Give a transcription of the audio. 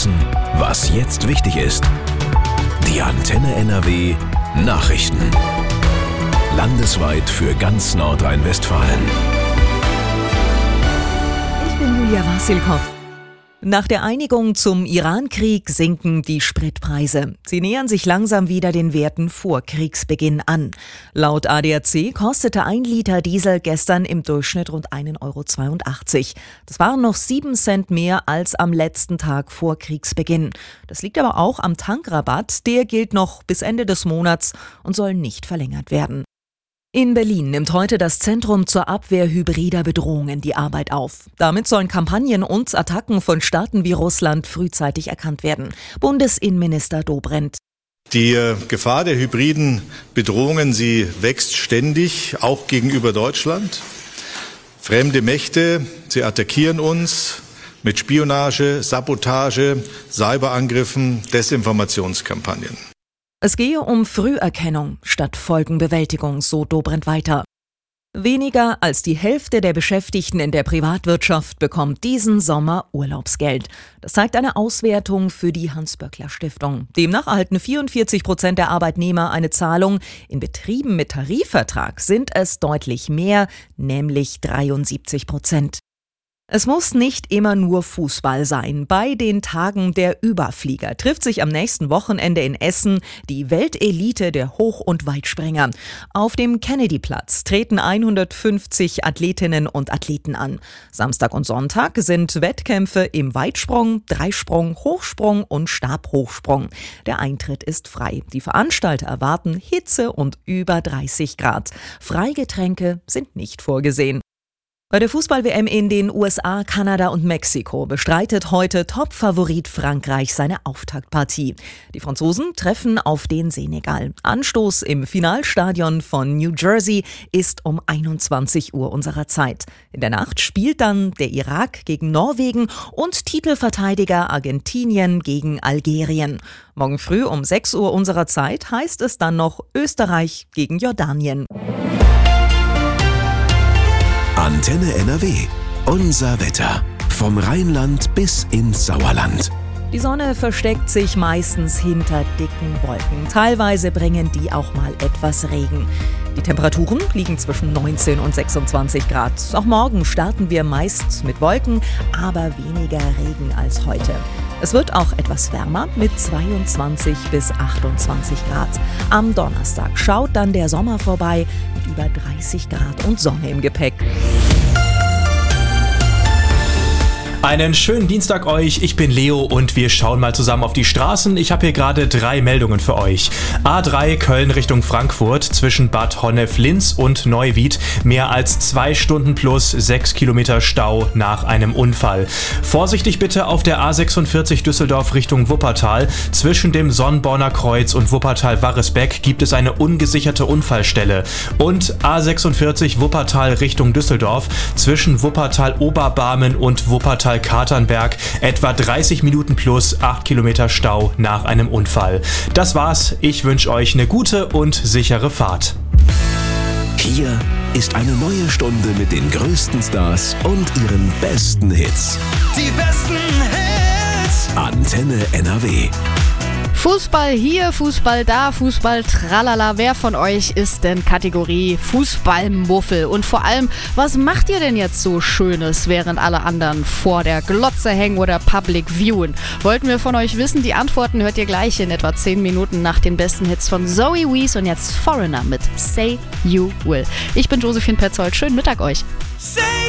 wissen, was jetzt wichtig ist. Die Antenne NRW Nachrichten. Landesweit für ganz Nordrhein-Westfalen. Ich bin Julia Wassilkow. Nach der Einigung zum Iran-Krieg sinken die Spritpreise. Sie nähern sich langsam wieder den Werten vor Kriegsbeginn an. Laut ADAC kostete 1 Liter Diesel gestern im Durchschnitt rund 1,82 €. Das waren noch 7 Cent mehr als am letzten Tag vor Kriegsbeginn. Das liegt aber auch am Tankrabatt. Der gilt noch bis Ende des Monats und soll nicht verlängert werden. In Berlin nimmt heute das Zentrum zur Abwehr hybrider Bedrohungen die Arbeit auf. Damit sollen Kampagnen und Attacken von Staaten wie Russland frühzeitig erkannt werden. Bundesinnenminister Dobrindt. Die Gefahr der hybriden Bedrohungen, sie wächst ständig, auch gegenüber Deutschland. Fremde Mächte, sie attackieren uns mit Spionage, Sabotage, Cyberangriffen, Desinformationskampagnen. Es gehe um Früherkennung statt Folgenbewältigung, so Dobrindt weiter. Weniger als die Hälfte der Beschäftigten in der Privatwirtschaft bekommt diesen Sommer Urlaubsgeld. Das zeigt eine Auswertung für die Hans-Böckler-Stiftung. Demnach erhalten 44% der Arbeitnehmer eine Zahlung. In Betrieben mit Tarifvertrag sind es deutlich mehr, nämlich 73%. Es muss nicht immer nur Fußball sein. Bei den Tagen der Überflieger trifft sich am nächsten Wochenende in Essen die Weltelite der Hoch- und Weitspringer. Auf dem Kennedy-Platz treten 150 Athletinnen und Athleten an. Samstag und Sonntag sind Wettkämpfe im Weitsprung, Dreisprung, Hochsprung und Stabhochsprung. Der Eintritt ist frei. Die Veranstalter erwarten Hitze und über 30 Grad. Freigetränke sind nicht vorgesehen. Bei der Fußball-WM in den USA, Kanada und Mexiko bestreitet heute Top-Favorit Frankreich seine Auftaktpartie. Die Franzosen treffen auf den Senegal. Anstoß im Finalstadion von New Jersey ist um 21 Uhr unserer Zeit. In der Nacht spielt dann der Irak gegen Norwegen und Titelverteidiger Argentinien gegen Algerien. Morgen früh um 6 Uhr unserer Zeit heißt es dann noch Österreich gegen Jordanien. Antenne NRW. Unser Wetter. Vom Rheinland bis ins Sauerland. Die Sonne versteckt sich meistens hinter dicken Wolken. Teilweise bringen die auch mal etwas Regen. Die Temperaturen liegen zwischen 19 und 26 Grad. Auch morgen starten wir meist mit Wolken, aber weniger Regen als heute. Es wird auch etwas wärmer mit 22 bis 28 Grad. Am Donnerstag schaut dann der Sommer vorbei mit über 30 Grad und Sonne im Gepäck. Einen schönen Dienstag euch, ich bin Leo und wir schauen mal zusammen auf die Straßen. Ich habe hier gerade 3 Meldungen für euch. A3 Köln Richtung Frankfurt zwischen Bad Honnef-Linz und Neuwied. Mehr als 2 Stunden plus 6 Kilometer Stau nach einem Unfall. Vorsichtig bitte auf der A46 Düsseldorf Richtung Wuppertal. Zwischen dem Sonnborner Kreuz und Wuppertal-Warresbeck gibt es eine ungesicherte Unfallstelle. Und A46 Wuppertal Richtung Düsseldorf zwischen Wuppertal-Oberbarmen und Wuppertal-Katernberg etwa 30 Minuten plus 8 Kilometer Stau nach einem Unfall. Das war's. Ich wünsche euch eine gute und sichere Fahrt. Hier ist eine neue Stunde mit den größten Stars und ihren besten Hits. Die besten Hits. Antenne NRW. Fußball hier, Fußball da, Fußball tralala. Wer von euch ist denn Kategorie Fußballmuffel? Und vor allem, was macht ihr denn jetzt so Schönes, während alle anderen vor der Glotze hängen oder Public viewen? Wollten wir von euch wissen? Die Antworten hört ihr gleich in etwa 10 Minuten nach den besten Hits von Zoe Wees und jetzt Foreigner mit Say You Will. Ich bin Josephine Petzold. Schönen Mittag euch.